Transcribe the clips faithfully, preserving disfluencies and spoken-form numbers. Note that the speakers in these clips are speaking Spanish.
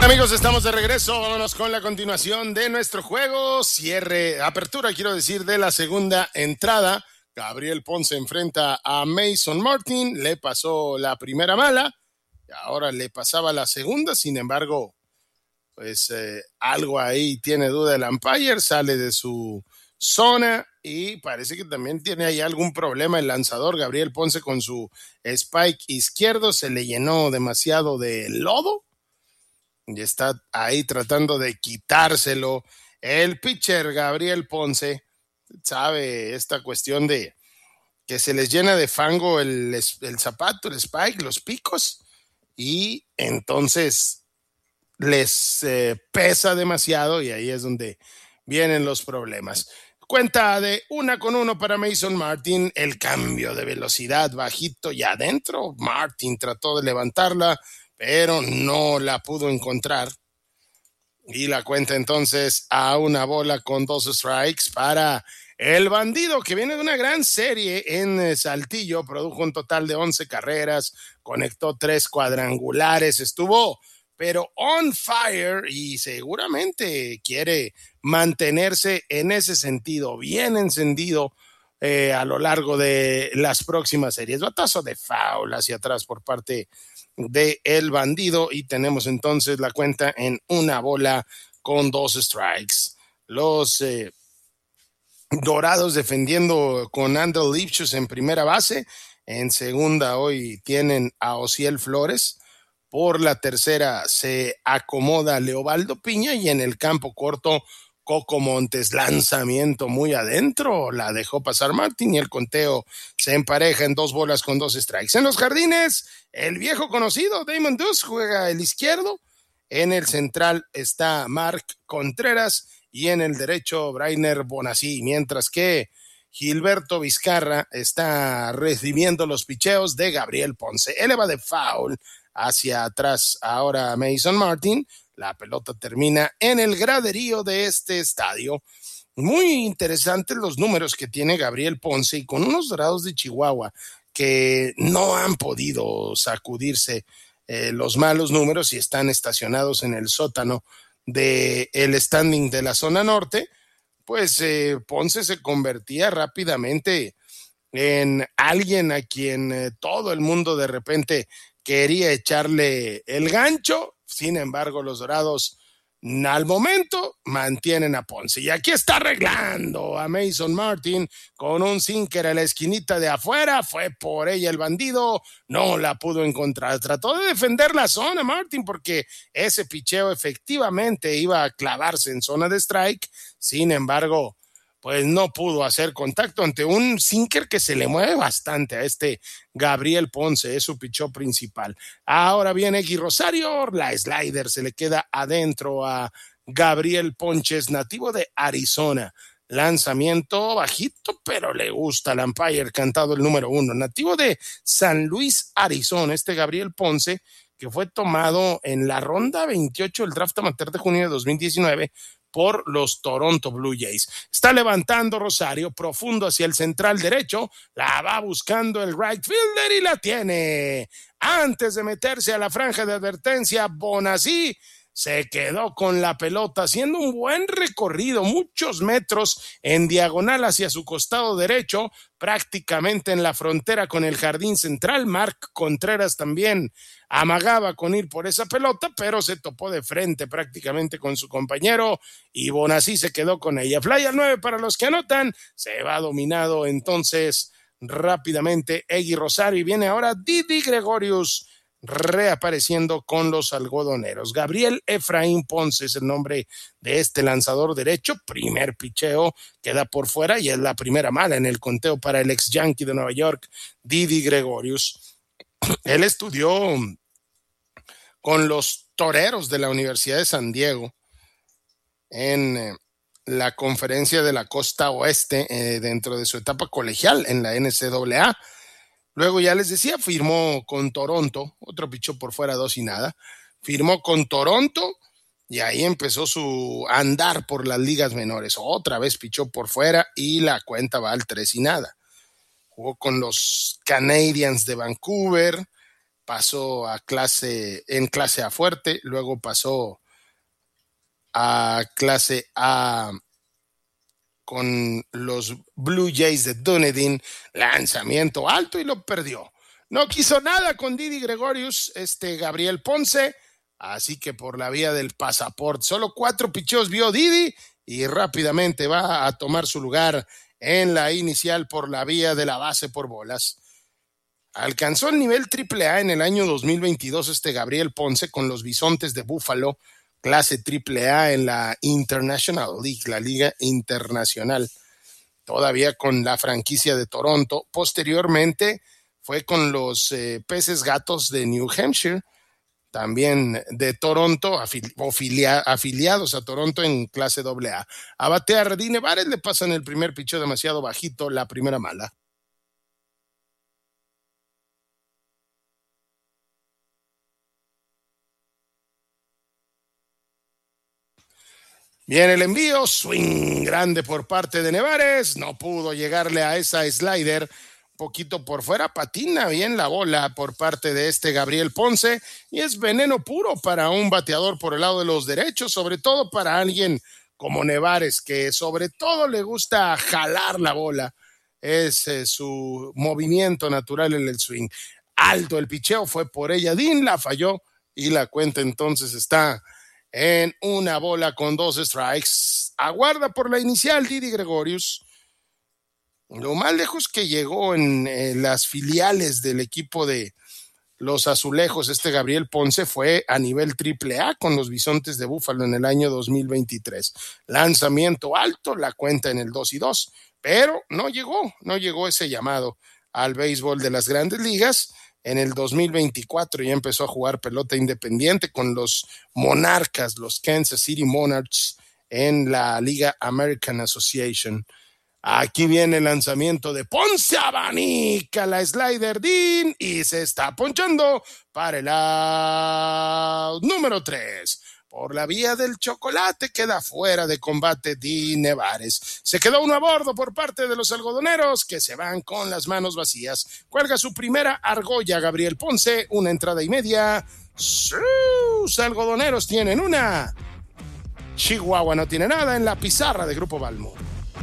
Amigos, estamos de regreso. Vámonos con la continuación de nuestro juego. Cierre, apertura, quiero decir, de la segunda entrada. Gabriel Ponce enfrenta a Mason Martin. Le pasó la primera mala. Y ahora le pasaba la segunda. Sin embargo, pues eh, algo ahí tiene duda el umpire. Sale de su zona y parece que también tiene ahí algún problema el lanzador. Gabriel Ponce con su spike izquierdo se le llenó demasiado de lodo. Y está ahí tratando de quitárselo. El pitcher Gabriel Ponce sabe esta cuestión de que se les llena de fango el, el zapato, el spike, los picos, y entonces les eh, pesa demasiado y ahí es donde vienen los problemas. Cuenta de una con uno para Mason Martin. El cambio de velocidad bajito y adentro. Martin trató de levantarla, pero no la pudo encontrar. Y la cuenta entonces a una bola con dos strikes para el bandido, que viene de una gran serie en Saltillo. Produjo un total de once carreras, conectó tres cuadrangulares, estuvo pero on fire y seguramente quiere mantenerse en ese sentido, bien encendido eh, a lo largo de las próximas series. Batazo de foul hacia atrás por parte de el bandido y tenemos entonces la cuenta en una bola con dos strikes. Los eh, Dorados defendiendo con Andel Lipschutz en primera base. En segunda hoy tienen a Ociel Flores. Por la tercera se acomoda Leobaldo Piña y en el campo corto Coco Montes. Lanzamiento muy adentro, la dejó pasar Martin y el conteo se empareja en dos bolas con dos strikes. En los jardines, el viejo conocido Damon Duss juega el izquierdo. En el central está Mark Contreras y en el derecho Brainer Bonasí, mientras que Gilberto Vizcarra está recibiendo los picheos de Gabriel Ponce. Eleva de foul hacia atrás ahora Mason Martin. La pelota termina en el graderío de este estadio. Muy interesantes los números que tiene Gabriel Ponce y con unos Dorados de Chihuahua que no han podido sacudirse eh, los malos números y están estacionados en el sótano del standing de la zona norte. Pues eh, Ponce se convertía rápidamente en alguien a quien eh, todo el mundo de repente quería echarle el gancho. Sin embargo, los Dorados al momento mantienen a Ponce. Y aquí está arreglando a Mason Martin con un sinker a la esquinita de afuera. Fue por ella el bandido, no la pudo encontrar. Trató de defender la zona Martin porque ese picheo efectivamente iba a clavarse en zona de strike. Sin embargo, pues no pudo hacer contacto ante un sinker que se le mueve bastante a este Gabriel Ponce, es su picheo principal. Ahora viene Egui Rosario, la slider se le queda adentro a Gabriel Ponches, nativo de Arizona. Lanzamiento bajito, pero le gusta al umpire, cantado el número uno. Nativo de San Luis, Arizona, este Gabriel Ponce, que fue tomado en la ronda veintiocho del draft amateur de junio de dos mil diecinueve por los Toronto Blue Jays. Está levantando Rosario, profundo hacia el central derecho, la va buscando el right fielder y la tiene. Antes de meterse a la franja de advertencia, Bonasí se quedó con la pelota haciendo un buen recorrido, muchos metros en diagonal hacia su costado derecho, prácticamente en la frontera con el jardín central. Mark Contreras también amagaba con ir por esa pelota, pero se topó de frente prácticamente con su compañero y Bonasí se quedó con ella. Fly al nueve para los que anotan, se va dominado entonces rápidamente Egui Rosario y viene ahora Didi Gregorius reapareciendo con los algodoneros. Gabriel Efraín Ponce es el nombre de este lanzador derecho. Primer picheo queda por fuera y es la primera mala en el conteo para el ex Yankee de Nueva York, Didi Gregorius. Él estudió con los Toreros de la Universidad de San Diego en eh, la conferencia de la costa oeste eh, dentro de su etapa colegial en la N C A A. Luego ya les decía, firmó con Toronto, otro pichó por fuera, dos y nada. Firmó con Toronto y ahí empezó su andar por las ligas menores. Otra vez pichó por fuera y la cuenta va al tres y nada. Jugó con los Canadiens de Vancouver, pasó a clase, en clase A fuerte, luego pasó a clase A con los Blue Jays de Dunedin, lanzamiento alto y lo perdió. No quiso nada con Didi Gregorius, este Gabriel Ponce, así que por la vía del pasaporte, solo cuatro picheos vio Didi y rápidamente va a tomar su lugar en la inicial por la vía de la base por bolas. Alcanzó el nivel triple A en el año dos mil veintidós este Gabriel Ponce con los Bisontes de Buffalo, clase triple A en la International League, la Liga Internacional, todavía con la franquicia de Toronto. Posteriormente fue con los eh, Peces Gatos de New Hampshire, también de Toronto, afili- afilia- afiliados a Toronto en clase doble A. A batear Didi Nevares, le pasan el primer picheo demasiado bajito, la primera mala. Viene el envío, swing grande por parte de Nevares, no pudo llegarle a esa slider, un poquito por fuera, patina bien la bola por parte de este Gabriel Ponce y es veneno puro para un bateador por el lado de los derechos, sobre todo para alguien como Nevares, que sobre todo le gusta jalar la bola, es eh, su movimiento natural en el swing. Alto el picheo, fue por ella, Dean la falló y la cuenta entonces está en una bola con dos strikes. Aguarda por la inicial Didi Gregorius. Lo más lejos que llegó en eh, las filiales del equipo de los Azulejos, este Gabriel Ponce, fue a nivel triple A con los Bisontes de Búfalo en el año dos mil veintitrés. Lanzamiento alto, la cuenta en el dos y dos, pero no llegó, no llegó ese llamado al béisbol de las Grandes Ligas. En el dos mil veinticuatro ya empezó a jugar pelota independiente con los Monarcas, los Kansas City Monarchs, en la Liga American Association. Aquí viene el lanzamiento de Ponce, abanica la slider Dean y se está ponchando para el out número tres. Por la vía del chocolate queda fuera de combate Didi Nevares. Se quedó uno a bordo por parte de los algodoneros que se van con las manos vacías. Cuelga su primera argolla Gabriel Ponce, una entrada y media. Sus algodoneros tienen una. Chihuahua no tiene nada en la pizarra de Grupo Balmo.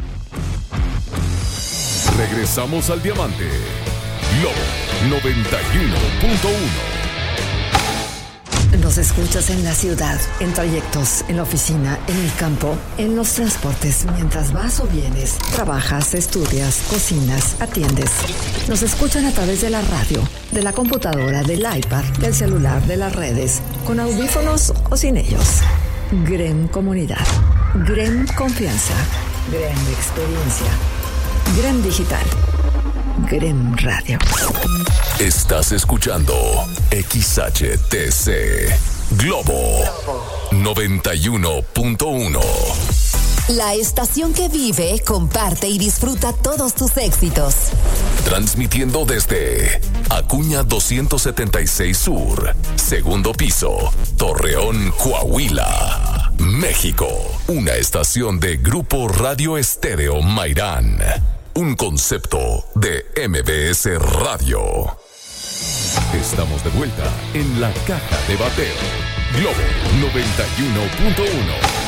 Regresamos al Diamante. Lobo noventa y uno punto uno. Nos escuchas en la ciudad, en trayectos, en la oficina, en el campo, en los transportes, mientras vas o vienes, trabajas, estudias, cocinas, atiendes. Nos escuchan a través de la radio, de la computadora, del iPad, del celular, de las redes, con audífonos o sin ellos. Grem Comunidad, Grem Confianza, Grem Experiencia, Grem Digital, Grem Radio. Estás escuchando X H T C Globo noventa y uno punto uno. La estación que vive, comparte y disfruta todos tus éxitos. Transmitiendo desde Acuña doscientos setenta y seis Sur, segundo piso, Torreón, Coahuila, México. Una estación de Grupo Radio Estéreo Mairán. Un concepto de M B S Radio. Estamos de vuelta en la caja de bateo. Globo noventa y uno punto uno.